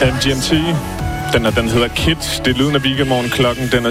MGMT. Den hedder Kid. Det er lyden af weekendmorgen. Klokken den er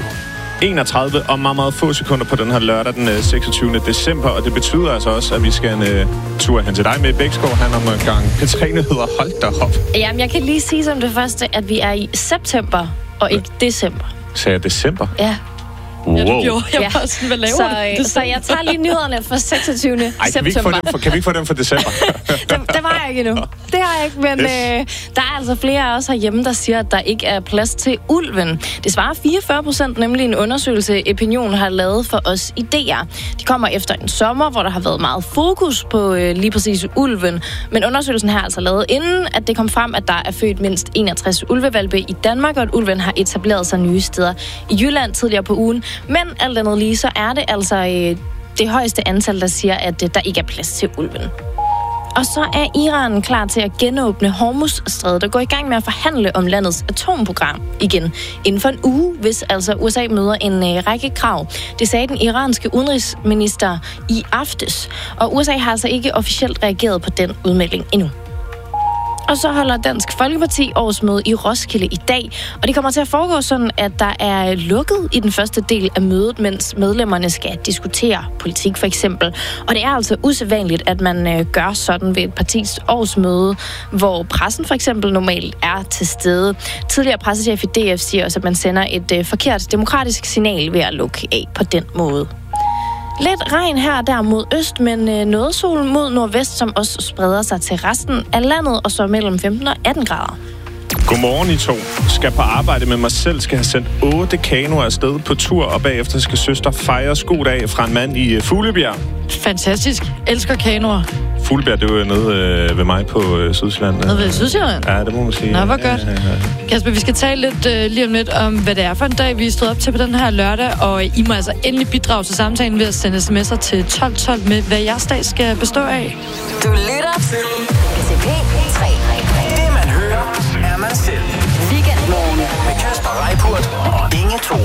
7:31 og meget, meget få sekunder på den her lørdag den 26. december. Og det betyder altså også, at vi skal en tur hen til dig med Bækskov. Han om en gang. Katrine hedder hold da op. Jamen, jeg kan lige sige som det første, at vi er i september og ikke december. Sagde jeg december? Ja. Wow. Ja, du gjorde. Jeg var sådan, hvad laver du? Så jeg tager lige nyhederne for 26. september. Kan vi ikke få dem for december? Det var jeg ikke endnu. Det har jeg ikke, men der er altså flere af os herhjemme, der siger, at der ikke er plads til ulven. Det svarer 44%, nemlig en undersøgelse, Opinion har lavet for os i DR. De kommer efter en sommer, hvor der har været meget fokus på lige præcis ulven. Men undersøgelsen her er altså lavet inden, at det kom frem, at der er født mindst 61 ulvehvalpe i Danmark, og at ulven har etableret sig nye steder i Jylland tidligere på ugen. Men alt andet lige, så er det altså det højeste antal, der siger, at der ikke er plads til ulven. Og så er Iran klar til at genåbne Hormuzstrædet og gå i gang med at forhandle om landets atomprogram igen inden for en uge, hvis altså USA møder en række krav. Det sagde den iranske udenrigsminister i aftes, og USA har altså ikke officielt reageret på den udmelding endnu. Og så holder Dansk Folkeparti årsmøde i Roskilde i dag, og det kommer til at foregå sådan, at der er lukket i den første del af mødet, mens medlemmerne skal diskutere politik for eksempel. Og det er altså usædvanligt, at man gør sådan ved et partis årsmøde, hvor pressen for eksempel normalt er til stede. Tidligere pressechef i DF siger også, at man sender et forkert demokratisk signal ved at lukke af på den måde. Lidt regn her der mod øst, men noget sol mod nordvest, som også spreder sig til resten af landet, og så mellem 15 og 18 grader. Godmorgen, I to. Skal på arbejde med mig selv, skal have sendt 8 kanoer afsted på tur, og bagefter skal søster fejre skodag fra en mand i Fuglebjerg. Fantastisk. Elsker kanoer. Fuglebjerg, det var jo nede ved mig på Sydsjælland. Nede ved Sydsjælland? Ja, det må man sige. Nå, hvor godt. Ja. Kasper, vi skal tale lidt lige om lidt om, hvad det er for en dag, vi er stået op til på den her lørdag, og I må altså endelig bidrage til samtalen ved at sende sms'er til 1212 med, hvad jeres dag skal bestå af. Du lytter til P3.